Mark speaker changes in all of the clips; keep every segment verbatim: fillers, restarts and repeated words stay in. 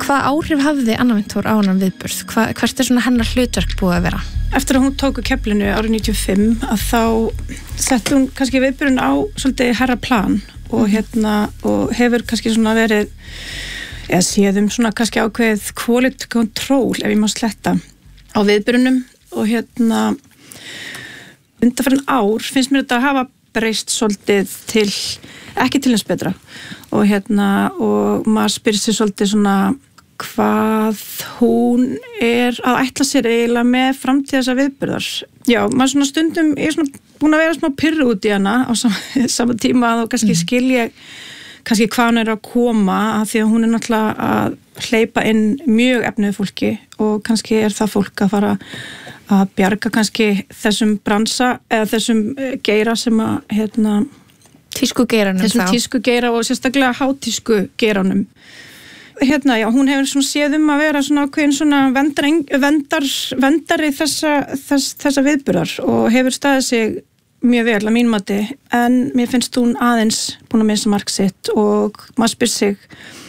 Speaker 1: Hvað áhrif hafði Anna Wintour á hennar viðburð? Hva, hvert er svona hennar hlutverk búið að vera?
Speaker 2: Eftir að hún tók á keflinu árið níutíu og fimm að þá setti hún kannski viðburðin á svolítið herra plan og hérna og hefur kannski svona verið eða séðum svona kannski ákveðið quality control ef ég má sletta á viðburðinum og hérna undanfarin ár finnst mér þetta að hafa breyst svolítið til ekki til þess betra og hérna og maður spyr sig svolítið svona hvað hún er að ætla sér eiginlega með framtíð þessa viðburðar. Já, maður svona stundum er svona búin að vera smá pirru út í hana á sama, sama tíma að þá kannski mm. skil ég kannski hvað hún er að koma að því að hún er náttúrulega að hleypa inn mjög efnuðu fólki og kannski er það fólk að fara að bjarga kannski þessum bransa eða þessum geira sem að hérna
Speaker 1: tísku geiranum
Speaker 2: þessum
Speaker 1: þá.
Speaker 2: tísku geira og sérstaklega hátísku geiranum. Hérna, já, hún hefur svona séð um að vera svona ákveðin svona vendar, vendar, vendari þessa, þess, þessa viðburðar og hefur staðið sig mjög vel að mín mati en mér finnst hún aðeins búin að missa mark sitt og maður spyr sig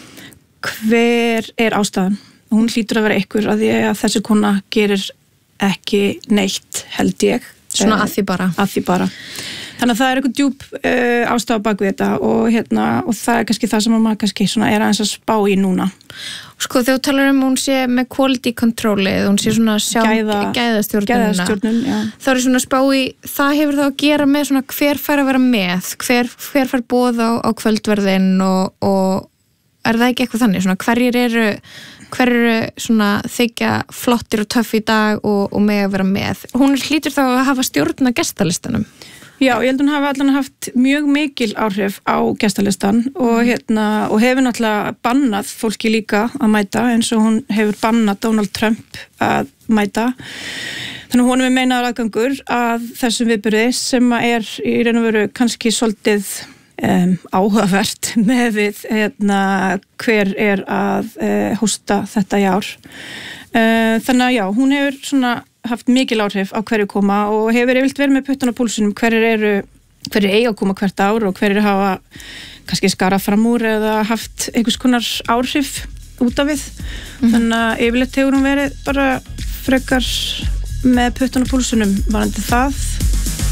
Speaker 2: hver er ástæðan? Hún hlýtur að vera ykkur að því að þessi kona gerir ekki neitt held ég.
Speaker 1: Svona að því bara.
Speaker 2: Að því bara. Þannig að það er eitthvað djúp uh, ástæða bak við þetta og, hérna, og það er kannski það sem maður kannski svona er aðeins að spá í núna.
Speaker 1: Sko þegar þú talar um hún sé með quality controlið, hún sé svona sjá
Speaker 2: Gæða,
Speaker 1: gæðastjórnunina.
Speaker 2: Gæðastjórnun, já.
Speaker 1: Það er svona spá í, það hefur þá að gera með svona hver fær að vera með, hver, hver fær boð á, á kvöldverðin og, og er það ekki eitthvað þannig? Svona hverjir eru, hver eru svona þykja flottir og töff í dag og, og með að vera með. Hún hlýtur þá að hafa stjórn á gestalistanum.
Speaker 2: Já, ég held hún hafi allan haft mjög mikil áhrif á gestalistan og, hérna, og hefur náttúrulega bannað fólki líka að mæta eins og hún hefur bannað Donald Trump að mæta. Þannig að hún er meinaður aðgangur að þessum viðburði sem er í raun og veru kannski svolítið um, áhugavert með við hérna, hver er að uh, hósta þetta í ár. Uh, þannig að já, hún hefur svona haft mikil áhrif á hverju koma og hefur yfirleitt verið með puttan á púlsunum hverjir eru, hverjir eiga að koma hvert ár og hverjir hafa kannski skarað fram úr eða haft einhvers konar áhrif út af við. Mm-hmm. Þannig að yfirleitt hefur hún verið bara frekar með puttan á púlsunum varandi það.